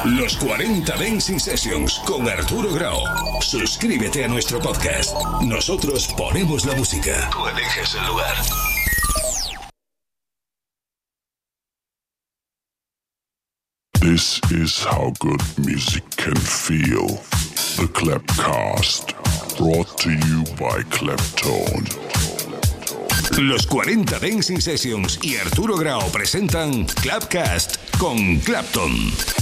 Los 40 Dancing Sessions con Arturo Grau. Suscríbete a nuestro podcast. Nosotros ponemos la música. Tú eliges el lugar. This is how good music can feel. The Clapcast, brought to you by Claptone. Los 40 Dancing Sessions y Arturo Grau presentan Clapcast con Claptone.